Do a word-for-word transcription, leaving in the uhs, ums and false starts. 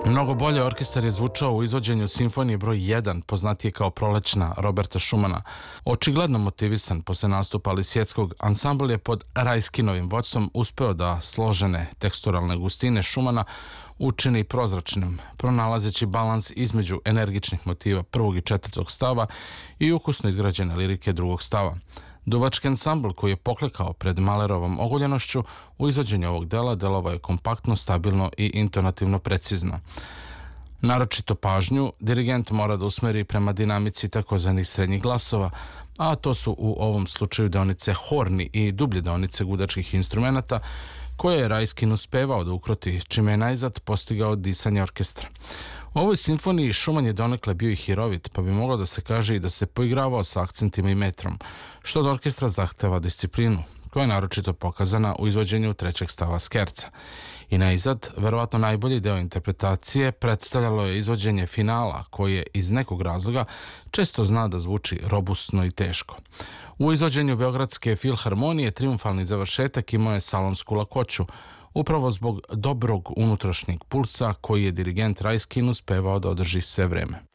Mnogo bolje orkestar je zvučao u izvođenju simfonije broj jedan, poznatije kao Prolećna, Roberta Schumana. Očigledno motivisan posle nastupa Lisjetskog, ansambl je pod Rajskinovim vodstvom uspeo da složene teksturalne gustine Schumana učini prozračnim, pronalazeći balans između energičnih motiva prvog i četvrtog stava i ukusno izgrađene lirike drugog stava. Duvački ansambl koji je poklekao pred Mahlerovom ogoljenošću u izvođenju ovog dela delovao je kompaktno, stabilno i intonativno precizno. Naročito pažnju dirigent mora da usmeri prema dinamici takozvanih srednjih glasova, a to su u ovom slučaju deonice horni i dublje deonice gudačkih instrumenata, koje je Rajskin uspevao da ukroti, čime je najzad postigao disanje orkestra. U ovoj simfoniji Schumann je donekle bio i hirovit, pa bi moglo da se kaže i da se poigravao sa akcentima i metrom, što od orkestra zahteva disciplinu, koja je naročito pokazana u izvođenju trećeg stava skerca. I najzad, verovatno najbolji deo interpretacije predstavljalo je izvođenje finala, koje iz nekog razloga često zna da zvuči robustno i teško. U izvođenju Beogradske filharmonije triumfalni završetak imao je salonsku lakoću, upravo zbog dobrog unutrašnjeg pulsa koji je dirigent Rajskin uspevao da održi sve vreme.